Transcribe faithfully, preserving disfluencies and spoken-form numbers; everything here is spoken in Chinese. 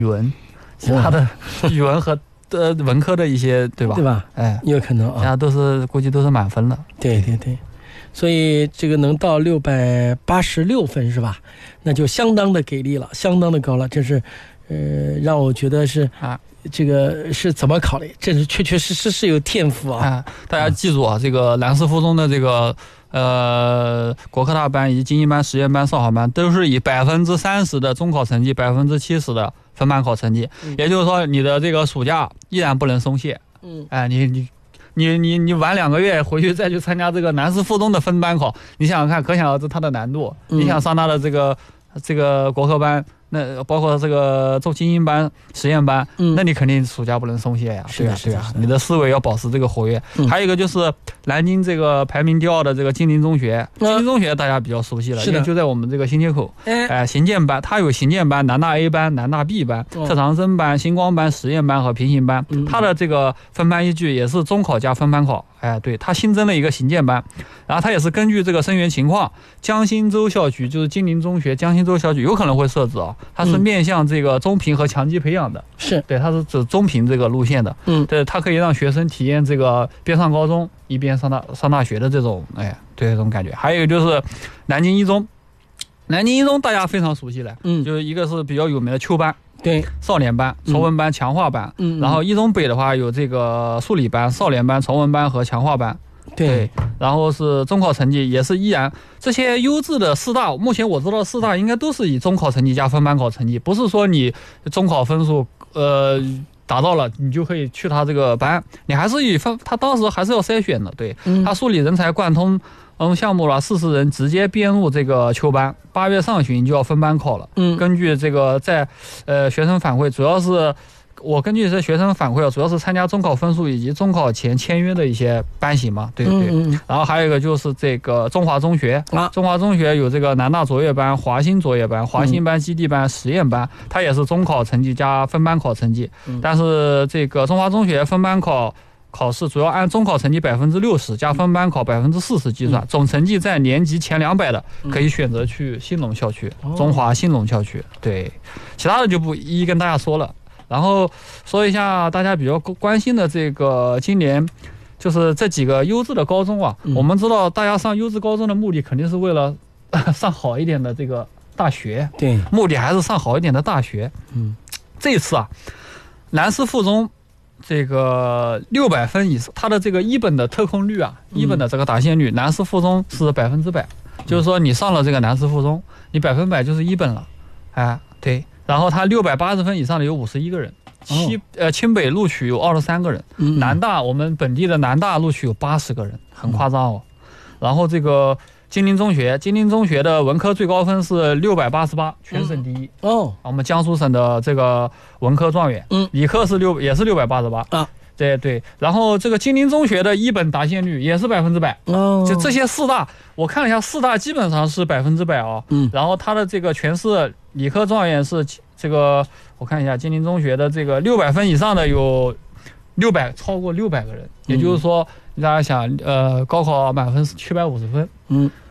语文，其他的语文和呃文科的一些，对吧？ 对吧？ 哎， 有可能啊， 大家都是估计都是满分的。 对对对，所以这个能到六百八十六分是吧？那就相当的给力了，相当的高了，这是呃让我觉得是啊。 这个是怎么考虑？这是确确实实是有天赋啊！ 啊大家记住啊，这个南师附中的这个呃国科大班以及精英班、实验班、少考班都是以百分之三十的中考成绩，百分之七十的分班考成绩。嗯、也就是说，你的这个暑假依然不能松懈。嗯，哎，你你你你你晚两个月回去再去参加这个南师附中的分班考，你想想看，可想而知它的难度。嗯、你想上它的这个这个国科班。那包括这个做精英班、实验班，嗯，那你肯定暑假不能松懈呀， 是啊， 对啊，你的思维要保持这个活跃。嗯、还有一个就是南京这个排名第二的这个金陵中学，嗯、金陵中学大家比较熟悉了，因为就在我们这个新街口，哎、呃，行健班，它有行健班、南大 A 班、南大 B 班、特长生班、星光班、实验班和平行班，嗯、它的这个分班依据也是中考加分班考。哎，对，它新增了一个行健班，然后它也是根据这个生源情况，江心洲校区就是金陵中学江心洲校区有可能会设置啊，它是面向这个中评和强基培养的， 是对，它是指中评这个路线的，嗯，对，它可以让学生体验这个边上高中一边上大上大学的这种，哎，对这种感觉。还有就是南京一中，南京一中大家非常熟悉了，嗯，就是一个是比较有名的秋班。 对， 少年班、崇文班、强化班，嗯，然后一中北的话有这个数理班、少年班、崇文班和强化班， 对， 对，然后是中考成绩也是依然这些优质的四大，目前我知道四大应该都是以中考成绩加分班考成绩，不是说你中考分数呃达到了你就可以去他这个班，你还是以分，他当时还是要筛选的，对，嗯、他数理人才贯通。嗯，项目了，四十人直接编入这个秋班，八月上旬就要分班考了。嗯，根据这个在呃学生反馈，主要是我根据这学生反馈啊，主要是参加中考分数以及中考前签约的一些班型嘛，对不对？嗯嗯、然后还有一个就是这个中华中学啊，中华中学有这个南大卓越班、华新卓越班、华新班、基地班、实验班，它也是中考成绩加分班考成绩。嗯、但是这个中华中学分班考。考试主要按中考成绩百分之六十加分班考百分之四十计算，嗯、总成绩在年级前两百的可以选择去兴隆校区，嗯、中华兴隆校区。对，其他的就不一一跟大家说了。然后说一下大家比较关心的这个今年，就是这几个优质的高中啊。嗯、我们知道大家上优质高中的目的肯定是为了上好一点的这个大学， 对， 目的还是上好一点的大学。嗯，这次啊，南师附中。这个六百分以上，它的这个一本的特空率啊，嗯、一本的这个达线率，南师附中是百分之百，嗯、就是说你上了这个南师附中，你百分百就是一本了，哎，对。然后它六百八十分以上的有五十一个人，西、哦、呃清北录取有二十三个人，嗯、南大我们本地的南大录取有八十个人，很夸张哦。嗯、然后这个。金陵中学，金陵中学的文科最高分是六百八十八，全省第一。嗯、哦，我们江苏省的这个文科状元。嗯，理科是六也是六百八十八啊。对对，然后这个金陵中学的一本达线率也是百分之百。哦，就这些四大，我看了一下，四大基本上是百分之百哦。嗯，然后它的这个全市理科状元是这个，我看一下金陵中学的这个六百分以上的有六百，超过六百个人，也就是说。大家想，呃，高考满分是七百五十分，嗯，